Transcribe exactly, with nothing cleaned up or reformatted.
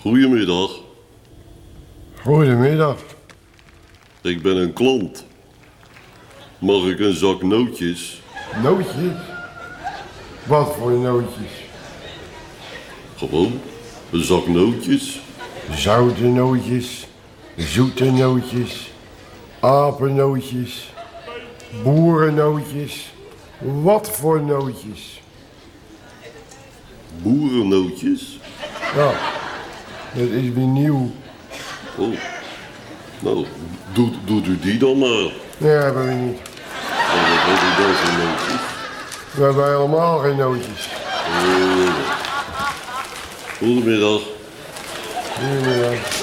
Goedemiddag. Goedemiddag. Ik ben een klant. Mag ik een zak nootjes? Nootjes? Wat voor nootjes? Gewoon, een zak nootjes. Zoute nootjes, zoete nootjes, apennootjes, boerennootjes. Wat voor nootjes? Boerennootjes? Ja, dat is weer nieuw. Oh, nou, doet, doet u die dan maar. Nee, hebben we niet. En wat heb u dan voor nootjes? We hebben helemaal geen nootjes. Oh. Goedemiddag. Goedemiddag.